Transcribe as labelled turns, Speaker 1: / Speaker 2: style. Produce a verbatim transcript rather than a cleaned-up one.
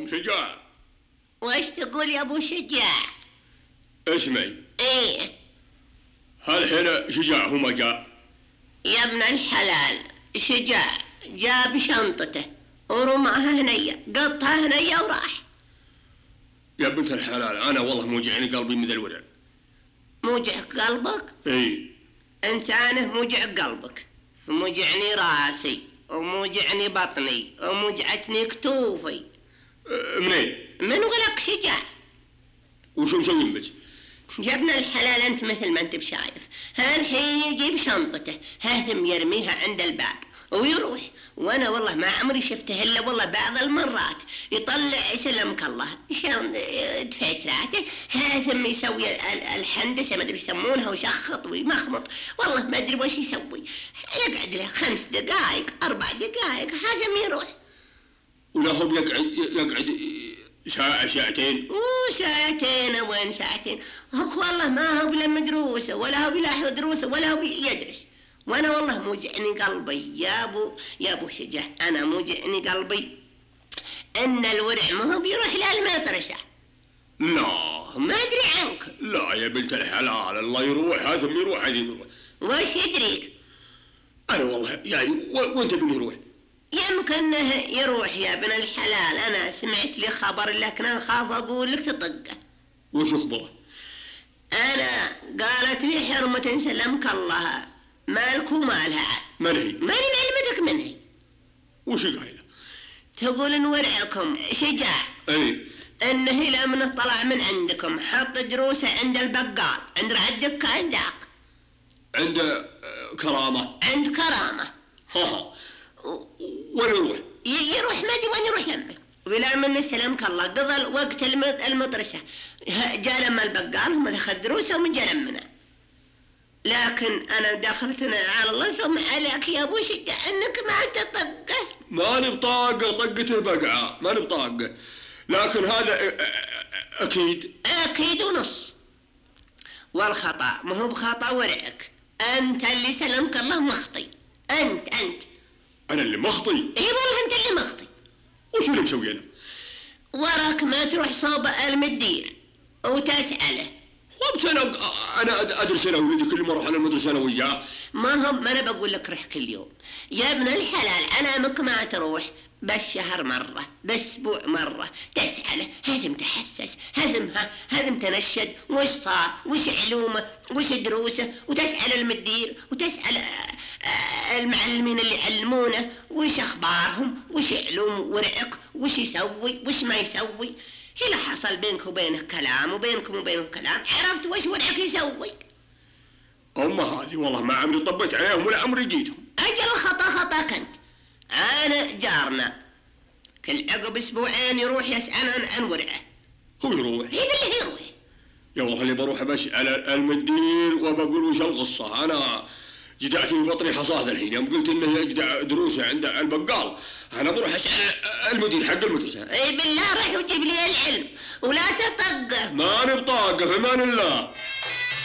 Speaker 1: عليكم شجاع.
Speaker 2: وش تقول يا ابو شجاع؟
Speaker 1: اسمعي.
Speaker 2: ايه.
Speaker 1: هل هنا شجاع هو ما جاء؟
Speaker 2: يا ابن الحلال شجاع جاء بشنطته ورماها هنية، قطها هنية وراح.
Speaker 1: يا بنت الحلال انا والله موجعني قلبي مثل الورع.
Speaker 2: موجع قلبك؟
Speaker 1: اي.
Speaker 2: انسانه موجع قلبك، فموجعني راسي وموجعني بطني وموجعتني كتوفي.
Speaker 1: أه منين؟
Speaker 2: من ولك شجاع؟
Speaker 1: وشو مسوين بس؟
Speaker 2: يا ابن الحلال انت مثل ما انت بشايف، هالحين يجيب شنطته هاثم يرميها عند الباب ويروح، وانا والله ما عمري شفته الا والله بعض المرات يطلع يسلمك الله شلون دفاتراته هاثم يسوي الحندسه ما ادري يسمونها ويشخط ويمخمط، والله ما ادري وش يسوي، يقعد له خمس دقائق اربع دقائق هاثم يروح.
Speaker 1: ولا هو يقعد يقعد ساعة ساعتين؟
Speaker 2: وساعتين وين ساعتين؟ هو والله ما هو بلا مدروسه ولا هو بلا دروسه ولا هو يدرس، وانا والله موجعني قلبي يا ابو يا ابو شجاع، انا موجعني قلبي ان الورع ما هو بيروح للمدرسه.
Speaker 1: لا
Speaker 2: ما ادري عنك.
Speaker 1: لا يا بنت الحلال الله يروح هذا يروح هذا يروح.
Speaker 2: وش يدريك؟
Speaker 1: انا والله يعني وانت بني يروح؟
Speaker 2: يمكن يروح يا ابن الحلال، انا سمعت لي خبر لكن اخاف اقول لك تطقه.
Speaker 1: وش اخبره؟
Speaker 2: انا قالت لي حرمة سلمك الله مالك ومالها عاد.
Speaker 1: من هي؟
Speaker 2: ماني معلمتك من هي.
Speaker 1: وش قايله؟
Speaker 2: تقول ان ورعكم شجاع
Speaker 1: اي
Speaker 2: انه لما طلع من عندكم حط دروسه عند البقال عند رعد دكان ذاك.
Speaker 1: عند كرامه.
Speaker 2: عند كرامه.
Speaker 1: ها ها. وين يروح؟
Speaker 2: يروح ما ادري وين يروح يمه، ولا من سلمك الله قضى وقت المدرسه جاء لما البقال هم اخذ دروسه ومن جاء لمنا. لكن انا دخلتنا على الله ثم عليك يا ابو شجاع انك ما تطقه.
Speaker 1: ماني بطاقه طقته بقعه ماني بطاقه، لكن هذا اكيد
Speaker 2: اكيد ونص، والخطا ما هو بخطا ورعك، انت اللي سلمك الله مخطي. انت انت
Speaker 1: انا اللي مخطي؟
Speaker 2: اي والله انت اللي مخطي.
Speaker 1: وش اللي مسوي انا؟
Speaker 2: وراك ما تروح صوب المدير وتساله.
Speaker 1: خمس سنة انا ادرس انا ولدي كل ما اروح على المدرسه انا وياه.
Speaker 2: ما هم ما انا بقول لك روح كل يوم يا ابن الحلال، علامك ما تروح بالشهر مرة باسبوع مرة تسأله هذم تحسس هذم ها هذم تنشد وش صار وش علومه وش دروسه، وتسأل المدير وتسأل المعلمين اللي يعلمونه وش اخبارهم وش علوم ورعك وش يسوي وش ما يسوي. إذا حصل بينك وبينه كلام وبينكم وبينه كلام عرفت وش ورعك يسوي.
Speaker 1: أما هذه والله ما عمري طبيت عليهم ولا عمري جيتهم.
Speaker 2: أجل الخطأ خطأك أنت. أنا جارنا كل عقب أسبوعين يروح يسأل عن ورعه.
Speaker 1: هو يروح؟
Speaker 2: هي بالله يروح.
Speaker 1: يا والله اللي بروح بسأل المدير وبقول وش القصة. أنا جدعتي في بطني حصاد الحين يوم قلت إنه يجدع دروسه عند البقال، أنا بروح أسأل المدير حق المدرسة.
Speaker 2: إي بالله روح وجيب لي العلم ولا تطقه.
Speaker 1: ماني بطاقة في أمان الله.